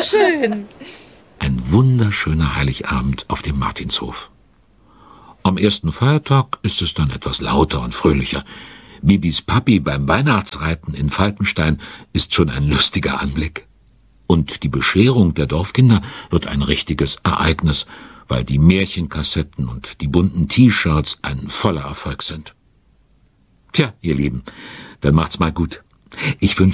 schön. Ein wunderschöner Heiligabend auf dem Martinshof. Am ersten Feiertag ist es dann etwas lauter und fröhlicher. Bibis Papi beim Weihnachtsreiten in Falkenstein ist schon ein lustiger Anblick. Und die Bescherung der Dorfkinder wird ein richtiges Ereignis, weil die Märchenkassetten und die bunten T-Shirts ein voller Erfolg sind. Tja, ihr Lieben, dann macht's mal gut. Ich wünsche